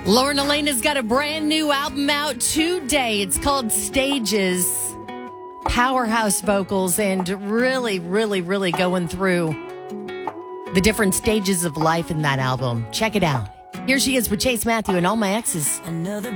Lauren Elena's got a brand new album out today. It's called Stages. Powerhouse vocals and really going through the different stages of life in that album. Check it out. Here she is with Chase Matthew and All My Exes.